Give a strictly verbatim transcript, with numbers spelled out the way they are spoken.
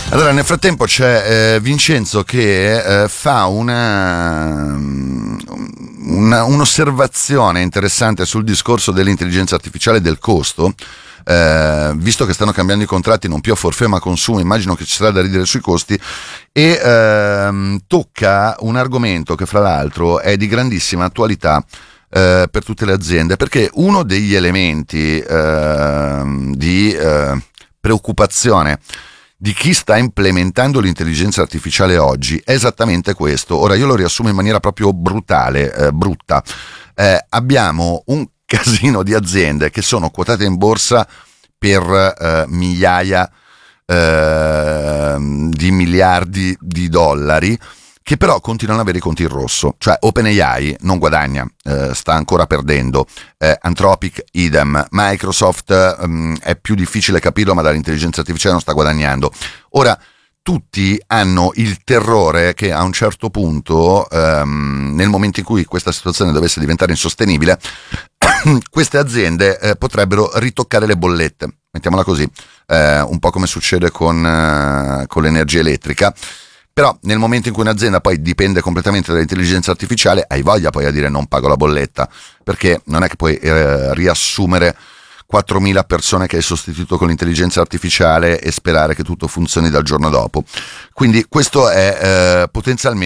Allora, nel frattempo c'è eh, Vincenzo che eh, fa una, una un'osservazione interessante sul discorso dell'intelligenza artificiale e del costo. Eh, visto che stanno cambiando i contratti non più a forfait ma a consumo, immagino che ci sarà da ridere sui costi, e ehm, tocca un argomento che fra l'altro è di grandissima attualità eh, per tutte le aziende, perché uno degli elementi eh, di eh, preoccupazione di chi sta implementando l'intelligenza artificiale oggi è esattamente questo. Ora io lo riassumo in maniera proprio brutale, eh, brutta. Eh, abbiamo un casino di aziende che sono quotate in borsa per eh, migliaia eh, di miliardi di dollari, che però continuano ad avere i conti in rosso. Cioè OpenAI non guadagna, eh, sta ancora perdendo, eh, Anthropic idem, Microsoft ehm, è più difficile capirlo, ma dall'intelligenza artificiale non sta guadagnando. Ora tutti hanno il terrore che a un certo punto, ehm, nel momento in cui questa situazione dovesse diventare insostenibile, queste aziende eh, potrebbero ritoccare le bollette, mettiamola così, eh, un po' come succede con, eh, con l'energia elettrica. Però nel momento in cui un'azienda poi dipende completamente dall'intelligenza artificiale, hai voglia poi a dire non pago la bolletta, perché non è che puoi eh, riassumere quattromila persone che hai sostituito con l'intelligenza artificiale e sperare che tutto funzioni dal giorno dopo. Quindi questo è eh, potenzialmente